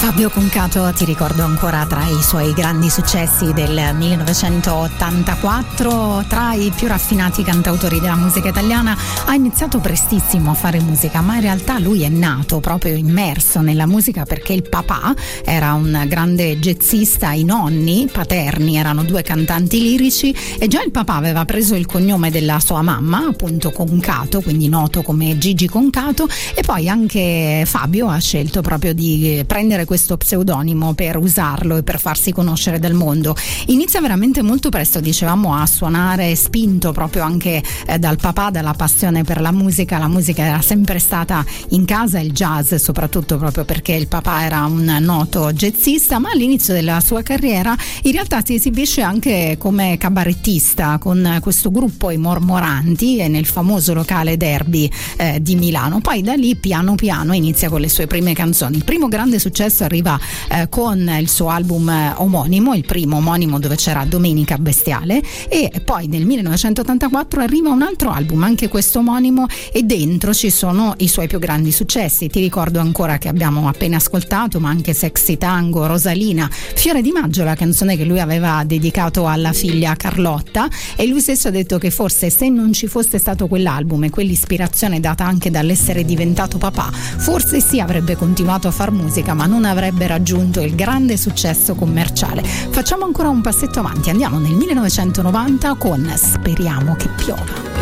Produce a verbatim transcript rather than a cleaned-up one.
Fabio Concato, ti ricordo ancora tra i suoi grandi successi del millenovecentottantaquattro, tra i più raffinati cantautori della musica italiana. Ha iniziato prestissimo a fare musica, ma in realtà lui è nato proprio immerso nella musica perché il papà era un grande jazzista, i nonni paterni erano due cantanti lirici e già il papà aveva preso il cognome della sua mamma, appunto Concato, quindi noto come Gigi Concato, e poi anche Fabio ha scelto proprio di prendere questo pseudonimo per usarlo e per farsi conoscere dal mondo. Inizia veramente molto presto, dicevamo, a suonare, spinto proprio anche eh, dal papà, dalla passione per la musica. La musica era sempre stata in casa, il jazz soprattutto proprio perché il papà era un noto jazzista, ma all'inizio della sua carriera in realtà si esibisce anche come cabarettista con questo gruppo, i Mormoranti, e nel famoso locale Derby eh, di Milano. Poi da lì piano piano inizia con le sue prime canzoni. Il primo grande successo arriva eh, con il suo album eh, omonimo, il primo omonimo dove c'era Domenica Bestiale, e poi nel millenovecentottantaquattro arriva un altro album, anche questo omonimo, e dentro ci sono i suoi più grandi successi. Ti ricordo ancora che abbiamo appena ascoltato, ma anche Sexy Tango, Rosalina, Fiore di Maggio, la canzone che lui aveva dedicato alla figlia Carlotta, e lui stesso ha detto che forse se non ci fosse stato quell'album e quell'ispirazione data anche dall'essere diventato papà, forse sì avrebbe continuato a far musica, ma non avrebbe raggiunto il grande successo commerciale. Facciamo ancora un passetto avanti, andiamo nel millenovecentonovanta con Speriamo che piova.